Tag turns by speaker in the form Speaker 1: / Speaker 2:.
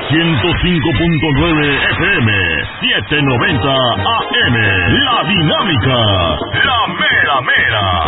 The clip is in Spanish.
Speaker 1: 105.9 FM, 790 AM. La Dinámica, la mera mera.